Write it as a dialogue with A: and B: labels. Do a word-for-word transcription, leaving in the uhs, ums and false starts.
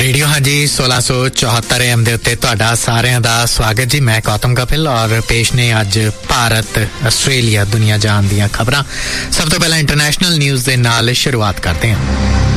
A: Radio ਹਾਂਜੀ ਸੋਲਾਂ ਸੌ ਚੌਹੱਤਰ ਐਮ ਦੇ ਉੱਤੇ ਤੁਹਾਡਾ ਸਾਰਿਆਂ ਦਾ ਸਵਾਗਤ ਜੀ। ਮੈਂ ਗੌਤਮ ਕਪਿਲ ਔਰ ਪੇਸ਼ ਨੇ ਅੱਜ ਭਾਰਤ ਆਸਟ੍ਰੇਲੀਆ ਦੁਨੀਆ ਜਹਾਨ ਦੀਆਂ ਖਬਰਾਂ। ਸਭ ਤੋਂ ਪਹਿਲਾਂ ਇੰਟਰਨੈਸ਼ਨਲ ਨਿਊਜ਼ ਦੇ ਨਾਲ ਸ਼ੁਰੂਆਤ ਕਰਦੇ ਹਾਂ।